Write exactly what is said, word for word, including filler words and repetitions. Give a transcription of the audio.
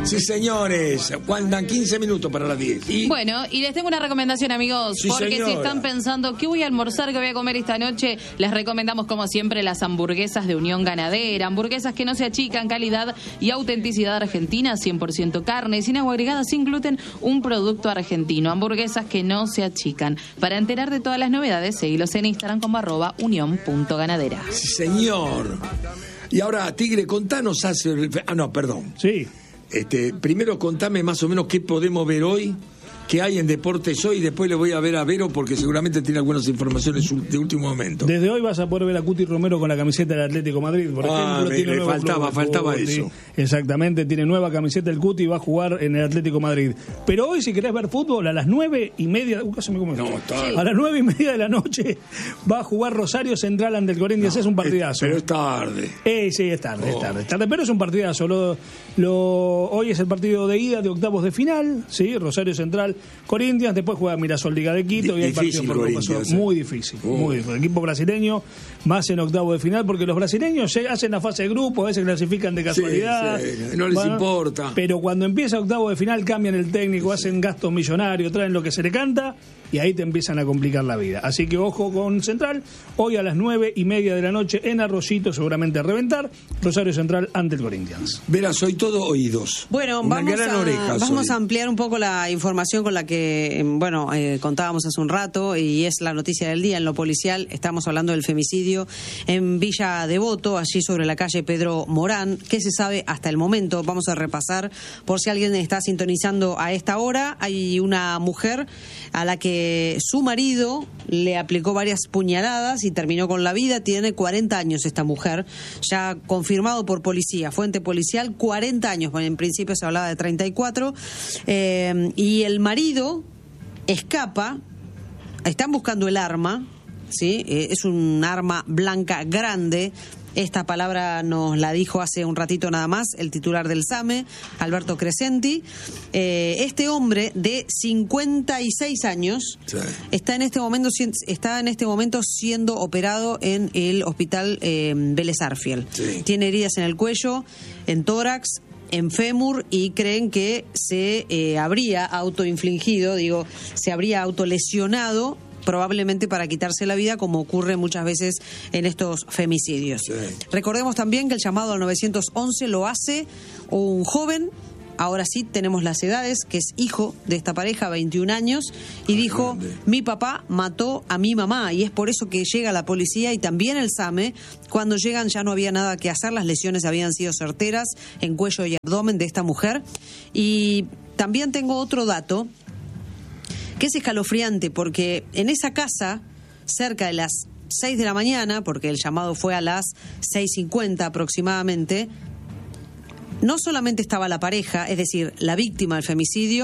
Sí, señores, faltan quince minutos para las diez. ¿Y? Bueno, y les tengo una recomendación, amigos, Sí, porque señora. si están pensando, ¿qué voy a almorzar, qué voy a comer esta noche? Les recomendamos, como siempre, las hamburguesas de Unión Ganadera. Hamburguesas que no se achican, calidad y autenticidad argentina, cien por ciento carne, sin agua agregada, sin gluten, un producto argentino. Hamburguesas que no se achican. Para enterar de todas las novedades, seguilos en Instagram como arroba unión punto ganadera. Sí, señor. Y ahora, Tigre, contanos hace... Ah, no, perdón. Sí. Este, primero contame más o menos qué podemos ver hoy, qué hay en Deportes hoy, y después le voy a ver a Vero porque seguramente tiene algunas informaciones de último momento. Desde hoy vas a poder ver a Cuti Romero con la camiseta del Atlético Madrid, por Ah, ejemplo. me- Tiene le nuevo faltaba, club de faltaba fútbol, eso. sí. Exactamente, tiene nueva camiseta el Cuti y va a jugar en el Atlético Madrid. Pero hoy, si querés ver fútbol, a las nueve y media... Uh, casi me como No, esto. está- A las nueve y media de la noche va a jugar Rosario Central ante el Corinthians. Es un partidazo. Pero es tarde. Eh, sí, es tarde, Oh. es tarde, es tarde, pero es un partidazo. Lo, lo, hoy es el partido de ida de octavos de final, sí, Rosario Central, Corinthians, después juega Mirasol Liga de Quito Di- y hay partido difícil por Copa Corinthians, Sur. eh. Muy difícil, Oh. muy difícil. El equipo brasileño más en octavos de final, porque los brasileños se hacen la fase de grupo, a veces clasifican de casualidad. Sí, sí, no les importa. Pero cuando empieza octavos de final cambian el técnico, hacen gastos millonarios, traen lo que se le canta y ahí te empiezan a complicar la vida. Así que ojo con Central, hoy a las nueve y media de la noche en Arroyito, seguramente a reventar, Rosario Central ante el Corinthians. Vera, soy todo oídos. Bueno, Una vamos, gran a, oreja vamos soy. a ampliar un poco la información con la que, eh, bueno, eh, contábamos hace un rato, y es la noticia del día en lo policial. Estamos hablando del femicidio en Villa Devoto, allí sobre la calle Pedro Morán. ¿Qué se sabe hasta el momento? Vamos a repasar por si alguien está sintonizando a esta hora. Hay una mujer a la que su marido le aplicó varias puñaladas y terminó con la vida. Tiene cuarenta años esta mujer, ya confirmado por policía, fuente policial, cuarenta años. Bueno, en principio se hablaba de treinta y cuatro. Eh, y el marido escapa, están buscando el arma, ¿sí? Eh, es un arma blanca grande. Esta palabra nos la dijo hace un ratito nada más el titular del SAME, Alberto Crescenti. Eh, este hombre de cincuenta y seis años Sí. está en este momento si- está en este momento siendo operado en el hospital eh, Vélez Arfiel. Sí. Tiene heridas en el cuello, en tórax, en fémur, y creen que se eh, habría autoinfligido, digo, se habría autolesionado, probablemente para quitarse la vida, como ocurre muchas veces en estos femicidios. Sí. Recordemos también que el llamado al nueve once lo hace un joven, ahora sí tenemos las edades, que es hijo de esta pareja, veintiún años, y Ah, dijo, grande. mi papá mató a mi mamá, y es por eso que llega la policía y también el SAME. Cuando llegan ya no había nada que hacer, las lesiones habían sido certeras en cuello y abdomen de esta mujer. Y también tengo otro dato que es escalofriante, porque en esa casa, cerca de las seis de la mañana, porque el llamado fue a las seis cincuenta aproximadamente, no solamente estaba la pareja, es decir, la víctima del femicidio,